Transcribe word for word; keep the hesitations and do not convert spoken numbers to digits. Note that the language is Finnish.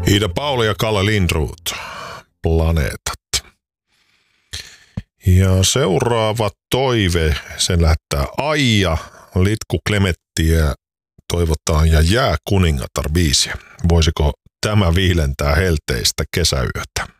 Iida Pauli ja Kalle Lindroth, Planeetat. Ja seuraava toive, sen lähettää Aija, Litku Klemettiä toivotaan ja Jää kuningatar biisiä. Voisiko tämä viilentää helteistä kesäyötä?